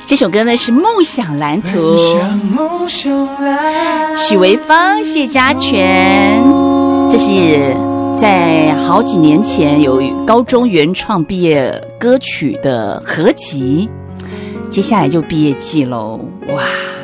这首歌呢是《梦想蓝图》，许维芳、谢家全，这是在好几年前有高中原创毕业歌曲的合集，接下来就毕业季喽，哇！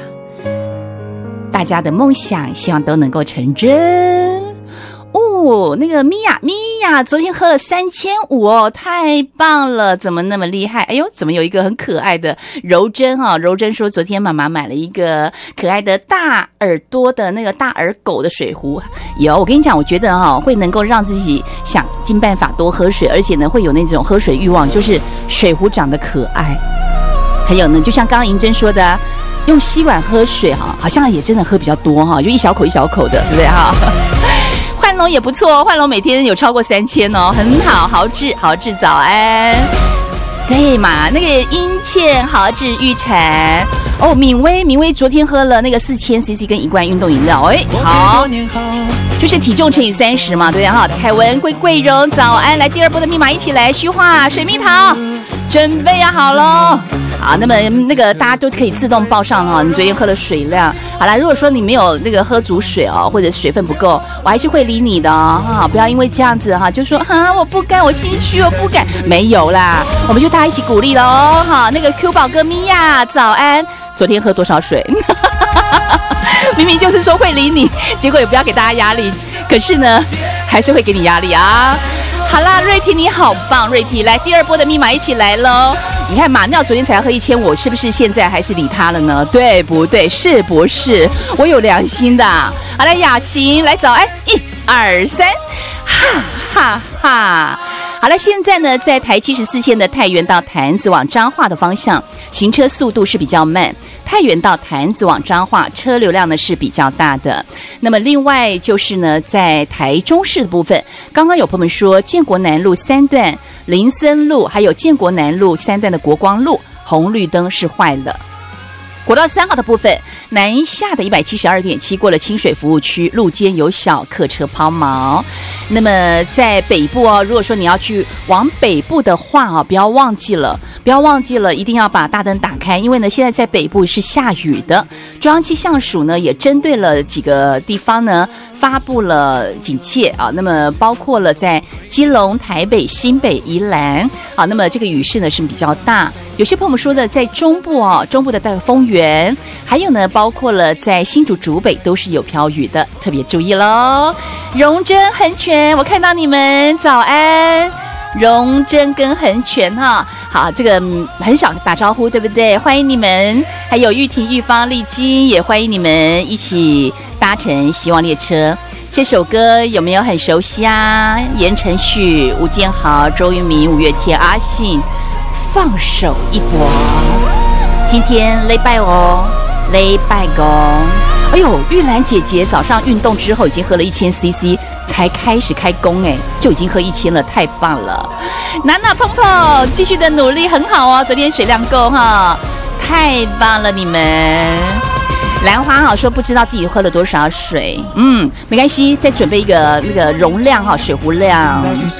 大家的梦想希望都能够成真哦。那个米娅昨天喝了3500哦，太棒了，怎么那么厉害？哎呦，怎么有一个很可爱的柔珍哈？柔珍说昨天妈妈买了一个可爱的大耳朵的那个大耳狗的水壶。有，我跟你讲，我觉得会能够让自己想尽办法多喝水，而且呢会有那种喝水欲望，就是水壶长得可爱。还有呢，就像刚刚银珍说的用吸管喝水好像也真的喝比较多就一小口一小口的，对不对哈？焕龙也不错，焕龙每天有超过3000哦，很好，豪志早安，对嘛？那个殷倩、豪志、玉婵哦，敏威昨天喝了那个4000cc 跟1罐运动饮料，哎，好，就是体重乘以30嘛，对不对哈？凯文、桂荣早安，来第二波的密码一起来，虚化、水蜜桃，准备好咯。好，那么那个大家都可以自动报上你昨天喝的水量。好啦，如果说你没有那个喝足水或者水分不够，我还是会理你的不要因为这样子就说我不敢，我心虚，我不敢，没有啦，我们就大家一起鼓励咯那个 Q 宝哥咪呀，早安，昨天喝多少水？明明就是说会理你，结果也不要给大家压力，可是呢，还是会给你压力啊。好啦，瑞缇你好棒，瑞缇来第二波的密码一起来咯。你看马尿昨天才喝1000，我是不是现在还是理他了呢？对不对？是不是？我有良心的。好来，雅琴来早安，1、2、3，哈哈哈。好了，现在呢，在台74线的太原到潭子往彰化的方向，行车速度是比较慢。太原到潭子往彰化车流量呢是比较大的。那么另外就是呢，在台中市的部分，刚刚有朋友们说建国南路3段、林森路还有建国南路3段的国光路红绿灯是坏了。国道3号的部分，南下的172.7过了清水服务区，路肩有小客车抛锚。那么在北部如果说你要去往北部的话不要忘记了，一定要把大灯打开，因为呢，现在在北部是下雨的。中央气象署呢也针对了几个地方呢发布了警戒那么包括了在基隆、台北、新北、宜兰那么这个雨势呢是比较大。有些朋友们说的在中部中部的大丰原，还有呢包括了在新竹竹北都是有飘雨的，特别注意咯。荣臻、恒全，我看到你们早安。荣臻跟恒全好，这个很少打招呼，对不对？欢迎你们，还有玉婷、玉芳、丽晶，也欢迎你们一起搭乘希望列车。这首歌有没有很熟悉啊？言承旭、吴建豪、周渝民、五月天、阿信，放手一搏。今天礼拜哦。哎呦，玉兰姐姐早上运动之后已经喝了1000cc，才开始开工就已经喝1000了，太棒了！娜娜、碰碰继续的努力，很好昨天水量够太棒了你们！兰花说不知道自己喝了多少水，没关系，再准备一个那个容量水壶量。